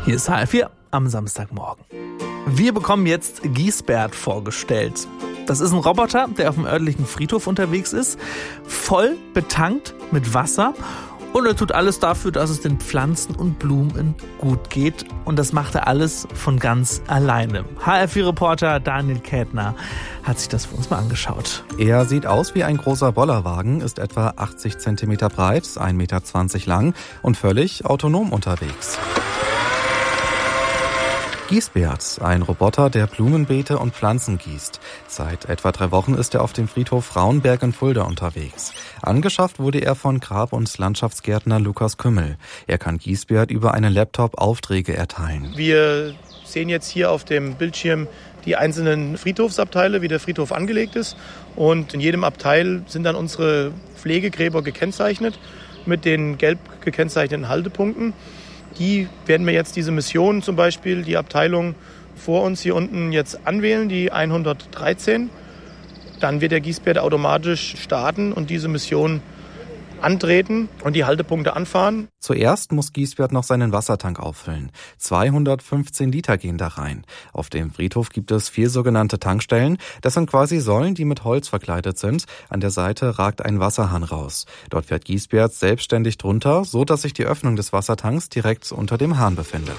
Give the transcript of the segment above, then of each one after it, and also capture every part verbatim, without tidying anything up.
Hier ist H R vier am Samstagmorgen. Wir bekommen jetzt Giesbert vorgestellt. Das ist ein Roboter, der auf dem örtlichen Friedhof unterwegs ist, voll betankt mit Wasser. Und er tut alles dafür, dass es den Pflanzen und Blumen gut geht. Und das macht er alles von ganz alleine. H R vier Reporter Daniel Kätner hat sich das für uns mal angeschaut. Er sieht aus wie ein großer Bollerwagen, ist etwa achtzig Zentimeter breit, ein Meter zwanzig lang und völlig autonom unterwegs. Giesbert, ein Roboter, der Blumenbeete und Pflanzen gießt. Seit etwa drei Wochen ist er auf dem Friedhof Frauenberg in Fulda unterwegs. Angeschafft wurde er von Grab- und Landschaftsgärtner Lukas Kümmel. Er kann Giesbert über einen Laptop Aufträge erteilen. Wir sehen jetzt hier auf dem Bildschirm die einzelnen Friedhofsabteile, wie der Friedhof angelegt ist. Und in jedem Abteil sind dann unsere Pflegegräber gekennzeichnet mit den gelb gekennzeichneten Haltepunkten. Die werden wir jetzt diese Mission zum Beispiel, die Abteilung vor uns hier unten jetzt anwählen, die hundertdreizehn. Dann wird der Giesbert automatisch starten und diese Mission antreten und die Haltepunkte anfahren. Zuerst muss Giesbert noch seinen Wassertank auffüllen. zweihundertfünfzehn Liter gehen da rein. Auf dem Friedhof gibt es vier sogenannte Tankstellen. Das sind quasi Säulen, die mit Holz verkleidet sind. An der Seite ragt ein Wasserhahn raus. Dort fährt Giesbert selbstständig drunter, so dass sich die Öffnung des Wassertanks direkt unter dem Hahn befindet.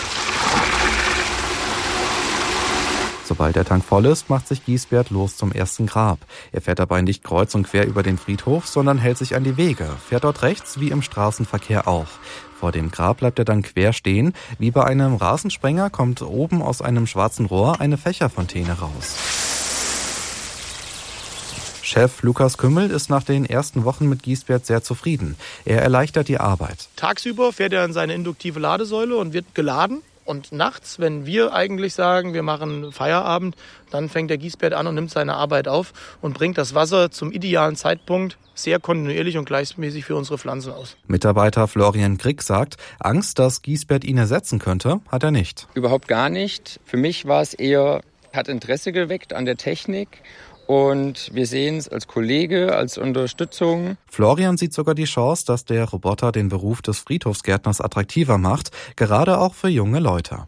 Sobald der Tank voll ist, macht sich Giesbert los zum ersten Grab. Er fährt dabei nicht kreuz und quer über den Friedhof, sondern hält sich an die Wege, fährt dort rechts wie im Straßenverkehr auch. Vor dem Grab bleibt er dann quer stehen. Wie bei einem Rasensprenger kommt oben aus einem schwarzen Rohr eine Fächerfontäne raus. Chef Lukas Kümmel ist nach den ersten Wochen mit Giesbert sehr zufrieden. Er erleichtert die Arbeit. Tagsüber fährt er in seine induktive Ladesäule und wird geladen. Und nachts, wenn wir eigentlich sagen, wir machen Feierabend, dann fängt der Giesbert an und nimmt seine Arbeit auf und bringt das Wasser zum idealen Zeitpunkt sehr kontinuierlich und gleichmäßig für unsere Pflanzen aus. Mitarbeiter Florian Krick sagt, Angst, dass Giesbert ihn ersetzen könnte, hat er nicht. Überhaupt gar nicht. Für mich war es eher, hat Interesse geweckt an der Technik. Und wir sehen es als Kollege, als Unterstützung. Florian sieht sogar die Chance, dass der Roboter den Beruf des Friedhofsgärtners attraktiver macht, gerade auch für junge Leute.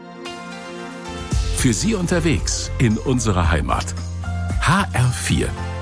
Für Sie unterwegs in unserer Heimat. H R vier